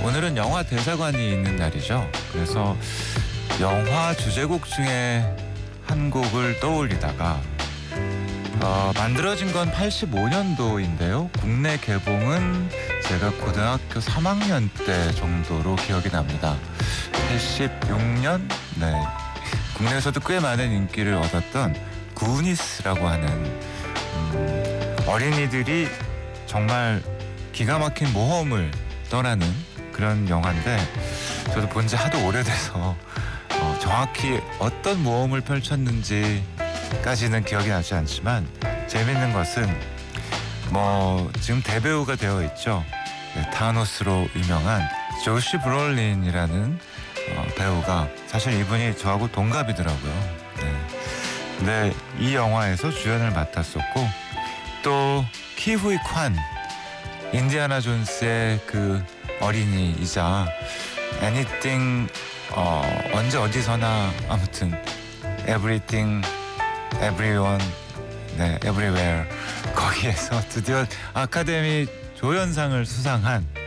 오늘은 영화 대사관이 있는 날이죠. 그래서 영화 주제곡 중에 한 곡을 떠올리다가 만들어진 건 85년도인데요. 국내 개봉은 제가 고등학교 3학년 때 정도로 기억이 납니다. 86년? 네. 국내에서도 꽤 많은 인기를 얻었던 구니스라고 하는 어린이들이 정말 기가 막힌 모험을 떠나는 그런 영화인데, 저도 본 지 하도 오래돼서 정확히 어떤 모험을 펼쳤는지까지는 기억이 나지 않지만, 재밌는 것은 지금 대배우가 되어 있죠. 네, 타노스로 유명한 조시 브롤린이라는 배우가, 사실 이분이 저하고 동갑이더라고요. 네. 근데 이 영화에서 주연을 맡았었고, 또 키후이 콴, 인디아나 존스의 그 어린이이자 Anything, 언제 어디서나 아무튼 Everything, Everyone, 네, Everywhere, 거기에서 드디어 아카데미 조연상을 수상한